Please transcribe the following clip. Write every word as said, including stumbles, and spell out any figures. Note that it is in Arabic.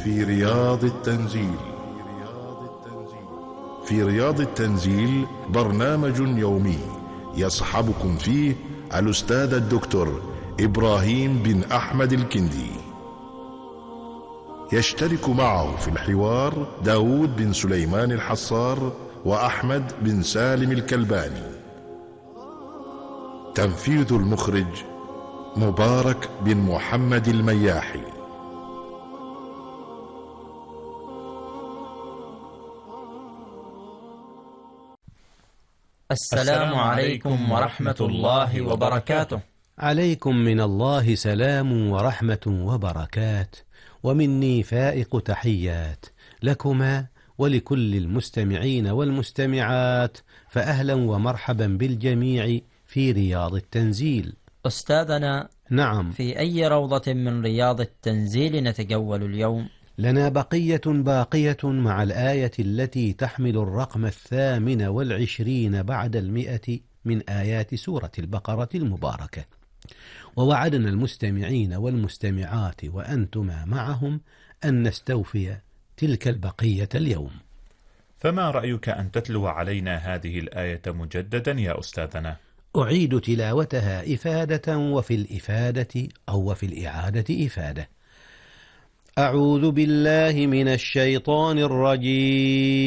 في رياض التنزيل. في رياض التنزيل برنامج يومي يصحبكم فيه الأستاذ الدكتور إبراهيم بن أحمد الكندي. يشترك معه في الحوار داود بن سليمان الحصار وأحمد بن سالم الكلباني. تنفيذ المخرج مبارك بن محمد المياحي. السلام عليكم ورحمة الله وبركاته. عليكم من الله سلام ورحمة وبركات، ومني فائق تحيات لكما ولكل المستمعين والمستمعات، فأهلا ومرحبا بالجميع في رياض التنزيل. أستاذنا، نعم، في أي روضة من رياض التنزيل نتجول اليوم؟ لنا بقية باقية مع الآية التي تحمل الرقم الثامن والعشرين بعد المئة من آيات سورة البقرة المباركة، ووعدنا المستمعين والمستمعات وأنتما معهم أن نستوفي تلك البقية اليوم. فما رأيك أن تتلو علينا هذه الآية مجددا يا أستاذنا؟ أعيد تلاوتها إفادة، وفي الإفادة أو وفي الإعادة إفادة. أعوذ بالله من الشيطان الرجيم.